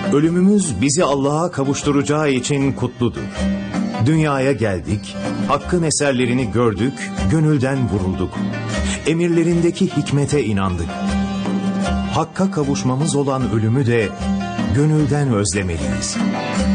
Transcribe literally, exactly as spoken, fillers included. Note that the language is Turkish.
Ölümümüz bizi Allah'a kavuşturacağı için kutludur. Dünyaya geldik, Hakk'ın eserlerini gördük, gönülden vurulduk. Emirlerindeki hikmete inandık. Hakk'a kavuşmamız olan ölümü de gönülden özlemeliyiz.